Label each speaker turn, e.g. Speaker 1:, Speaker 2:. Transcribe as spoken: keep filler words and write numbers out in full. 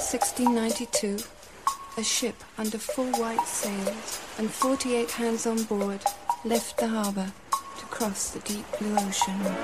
Speaker 1: sixteen ninety-two, a ship under full white sails and forty-eight hands on board left the harbour to cross the deep blue ocean.